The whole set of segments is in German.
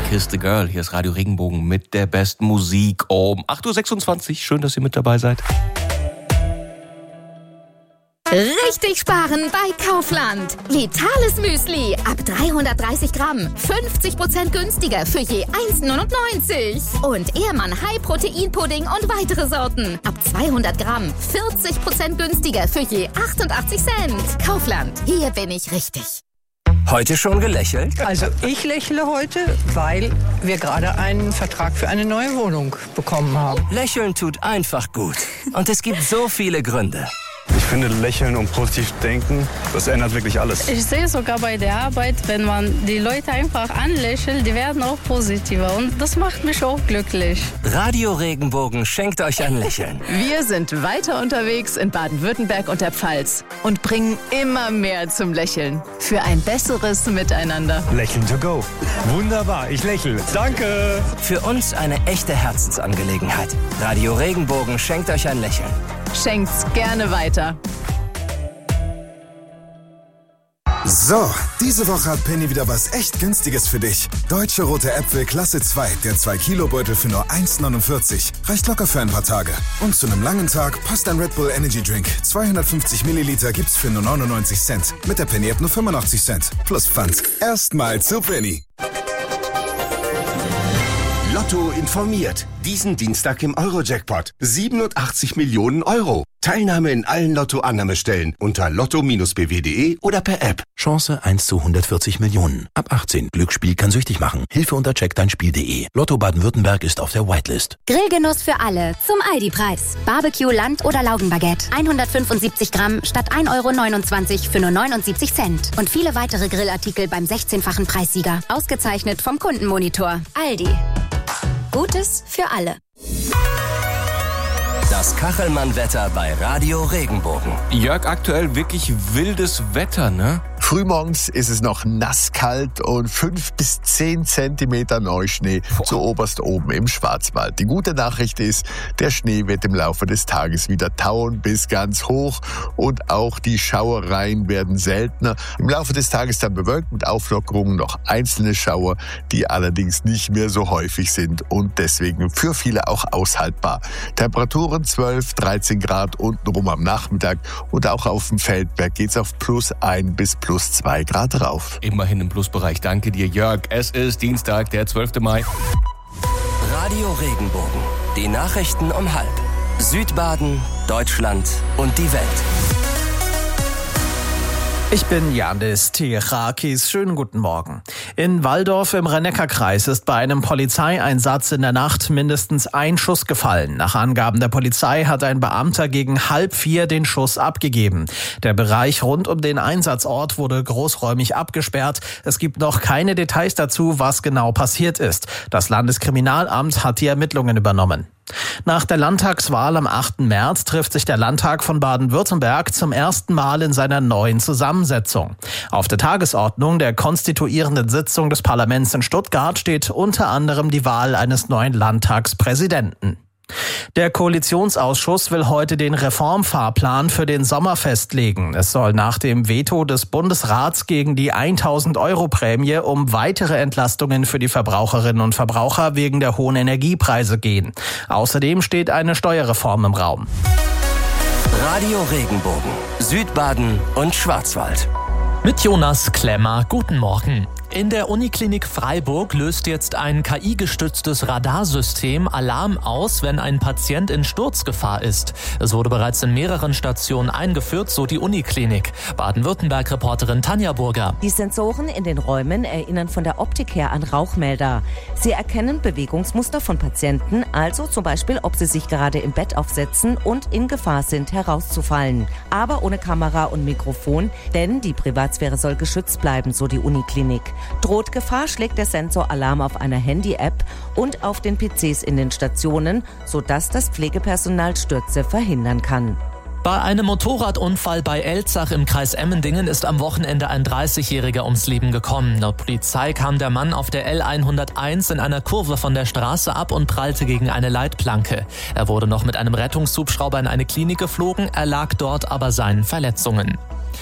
Kiss the Girl. Hier ist Radio Regenbogen mit der besten Musik um 8.26 Uhr. Schön, dass ihr mit dabei seid. Richtig sparen bei Kaufland. Vitales Müsli ab 330 Gramm. 50% günstiger für je 1,99. Und Ehrmann High Protein Pudding und weitere Sorten. Ab 200 Gramm. 40% günstiger für je 88 Cent. Kaufland. Hier bin ich richtig. Heute schon gelächelt? Also ich lächle heute, weil wir gerade einen Vertrag für eine neue Wohnung bekommen haben. Lächeln tut einfach gut. Und es gibt so viele Gründe. Ich finde, lächeln und positiv denken, das ändert wirklich alles. Ich sehe sogar bei der Arbeit, wenn man die Leute einfach anlächelt, die werden auch positiver. Und das macht mich auch glücklich. Radio Regenbogen schenkt euch ein Lächeln. Wir sind weiter unterwegs in Baden-Württemberg und der Pfalz und bringen immer mehr zum Lächeln. Für ein besseres Miteinander. Lächeln to go. Wunderbar, ich lächle. Danke. Für uns eine echte Herzensangelegenheit. Radio Regenbogen schenkt euch ein Lächeln. Schenkt's gerne weiter. So, diese Woche hat Penny wieder was echt Günstiges für dich. Deutsche rote Äpfel Klasse 2, der 2-Kilo-Beutel für nur 1,49. Reicht locker für ein paar Tage. Und zu einem langen Tag passt ein Red Bull Energy Drink. 250 Milliliter gibt's für nur 99 Cent. Mit der Penny-App nur 85 Cent. Plus Pfand. Erstmal zu Penny. Lotto informiert. Diesen Dienstag im Euro-Jackpot. 87 Millionen Euro. Teilnahme in allen Lotto-Annahmestellen unter lotto-bw.de oder per App. Chance 1 zu 140 Millionen. Ab 18. Glücksspiel kann süchtig machen. Hilfe unter checkdeinspiel.de. Lotto Baden-Württemberg ist auf der Whitelist. Grillgenuss für alle zum Aldi-Preis. Barbecue, Land- oder Laugenbaguette. 175 Gramm statt 1,29 € für nur 79 Cent. Und viele weitere Grillartikel beim 16-fachen Preissieger. Ausgezeichnet vom Kundenmonitor. Aldi. Gutes für alle. Das Kachelmann-Wetter bei Radio Regenbogen. Jörg, aktuell wirklich wildes Wetter, ne? Frühmorgens ist es noch nasskalt und 5 bis 10 Zentimeter Neuschnee zu oberst oben im Schwarzwald. Die gute Nachricht ist, der Schnee wird im Laufe des Tages wieder tauen bis ganz hoch und auch die Schauereien werden seltener. Im Laufe des Tages dann bewölkt mit Auflockerungen noch einzelne Schauer, die allerdings nicht mehr so häufig sind und deswegen für viele auch aushaltbar. Temperaturen 12, 13 Grad untenrum am Nachmittag und auch auf dem Feldberg geht's auf plus 1 bis plus 2 Grad rauf. Immerhin im Plusbereich. Danke dir, Jörg. Es ist Dienstag, der 12. Mai. Radio Regenbogen. Die Nachrichten um 12:30. Südbaden, Deutschland und die Welt. Ich bin Janis Tirakis. Schönen guten Morgen. In Walldorf im Rhein-Neckar-Kreis ist bei einem Polizeieinsatz in der Nacht mindestens ein Schuss gefallen. Nach Angaben der Polizei hat ein Beamter gegen 3:30 den Schuss abgegeben. Der Bereich rund um den Einsatzort wurde großräumig abgesperrt. Es gibt noch keine Details dazu, was genau passiert ist. Das Landeskriminalamt hat die Ermittlungen übernommen. Nach der Landtagswahl am 8. März trifft sich der Landtag von Baden-Württemberg zum ersten Mal in seiner neuen Zusammensetzung. Auf der Tagesordnung der konstituierenden Sitzung des Parlaments in Stuttgart steht unter anderem die Wahl eines neuen Landtagspräsidenten. Der Koalitionsausschuss will heute den Reformfahrplan für den Sommer festlegen. Es soll nach dem Veto des Bundesrats gegen die 1.000-Euro-Prämie um weitere Entlastungen für die Verbraucherinnen und Verbraucher wegen der hohen Energiepreise gehen. Außerdem steht eine Steuerreform im Raum. Radio Regenbogen, Südbaden und Schwarzwald. Mit Jonas Klemmer, guten Morgen. In der Uniklinik Freiburg löst jetzt ein KI-gestütztes Radarsystem Alarm aus, wenn ein Patient in Sturzgefahr ist. Es wurde bereits in mehreren Stationen eingeführt, so die Uniklinik. Baden-Württemberg-Reporterin Tanja Burger. Die Sensoren in den Räumen erinnern von der Optik her an Rauchmelder. Sie erkennen Bewegungsmuster von Patienten, also zum Beispiel, ob sie sich gerade im Bett aufsetzen und in Gefahr sind, herauszufallen. Aber ohne Kamera und Mikrofon, denn die Privatsphäre soll geschützt bleiben, so die Uniklinik. Droht Gefahr, schlägt der Sensor Alarm auf einer Handy-App und auf den PCs in den Stationen, sodass das Pflegepersonal Stürze verhindern kann. Bei einem Motorradunfall bei Elzach im Kreis Emmendingen ist am Wochenende ein 30-Jähriger ums Leben gekommen. Laut Polizei kam der Mann auf der L101 in einer Kurve von der Straße ab und prallte gegen eine Leitplanke. Er wurde noch mit einem Rettungshubschrauber in eine Klinik geflogen, erlag dort aber seinen Verletzungen.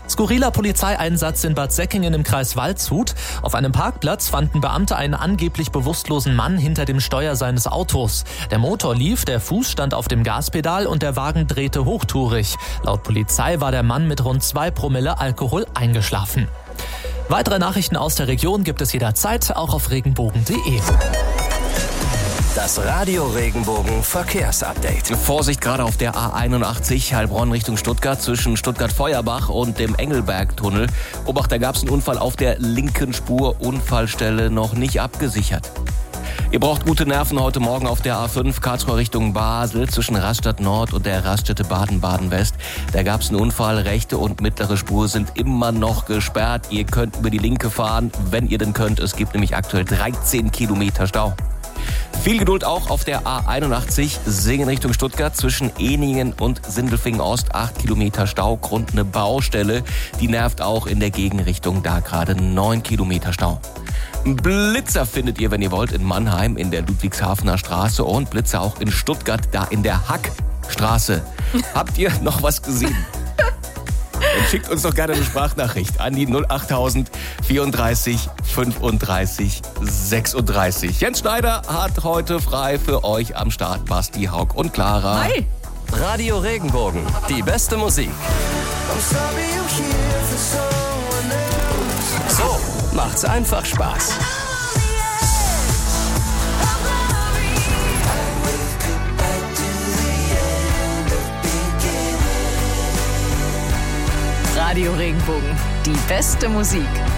Skurriler Polizeieinsatz in Bad Säckingen im Kreis Waldshut. Auf einem Parkplatz fanden Beamte einen angeblich bewusstlosen Mann hinter dem Steuer seines Autos. Der Motor lief, der Fuß stand auf dem Gaspedal und der Wagen drehte hochtourig. Laut Polizei war der Mann mit rund 2 Promille Alkohol eingeschlafen. Weitere Nachrichten aus der Region gibt es jederzeit, auch auf regenbogen.de. Das Radio Regenbogen Verkehrsupdate. Vorsicht gerade auf der A81 Heilbronn Richtung Stuttgart zwischen Stuttgart-Feuerbach und dem Engelberg-Tunnel. Obacht, da gab es einen Unfall auf der linken Spur, Unfallstelle noch nicht abgesichert. Ihr braucht gute Nerven heute Morgen auf der A5 Karlsruhe Richtung Basel zwischen Rastatt Nord und der Raststätte Baden-Baden-West. Da gab es einen Unfall, rechte und mittlere Spur sind immer noch gesperrt. Ihr könnt über die linke fahren, wenn ihr denn könnt. Es gibt nämlich aktuell 13 Kilometer Stau. Viel Geduld auch auf der A81 Singen Richtung Stuttgart zwischen Ehningen und Sindelfingen Ost. 8 Kilometer Stau, Grund eine Baustelle. Die nervt auch in der Gegenrichtung, da gerade 9 Kilometer Stau. Blitzer findet ihr, wenn ihr wollt, in Mannheim in der Ludwigshafener Straße und Blitzer auch in Stuttgart, da in der Hackstraße. Habt ihr noch was gesehen? Dann schickt uns doch gerne eine Sprachnachricht an die 08000 34 35 36. Jens Schneider hat heute frei für euch am Start. Basti, Haug und Clara. Hi! Radio Regenbogen, die beste Musik. So macht's einfach Spaß. Radio Regenbogen, die beste Musik.